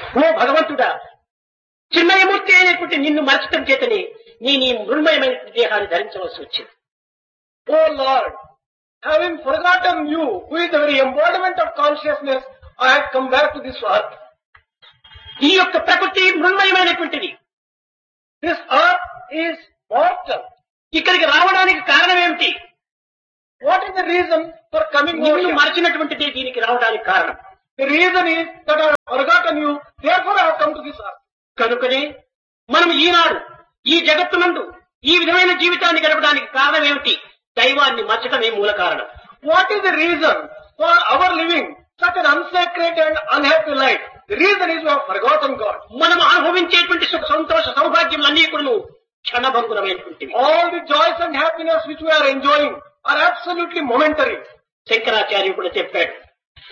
ఓ భగవంతుడా, చిన్మయమూర్తి అయినటువంటి నిన్ను మరచటం చేతని నీ మృణ్మయమైన దేహాన్ని ధరించవలసి వచ్చింది. Oh Lord, having forgotten you, who is the very embodiment of consciousness, I have come back to this earth. ఈ యొక్క ప్రకృతి మృణ్మయమైనటువంటిది. This earth is mortal. ఇక్కడికి రావడానికి కారణం ఏమిటి? What is the reason for coming over నిన్ను here? మరచినటువంటిది దీనికి రావడానికి కారణం. The reason is that I have forgotten you, therefore I have come to this earth. కనుకనే మనం ఈనాడు ఈ జగత్తునందు ఈ విధమైన జీవితాన్ని గడపడానికి కారణం ఏమిటి? దైవాన్ని మరచటమే మూల కారణం. What is the reason for our living such an unsacred and unhappy life? The reason is we have forgotten God. మనం అనుభవించేటువంటి సుఖ సంతోష సౌభాగ్యములన్నీ కూడా క్షణభంగురమైనటువంటివి. All the joys and happiness which we are enjoying are absolutely momentary. శంకరాచార్యుడు కూడా చెప్పాడు,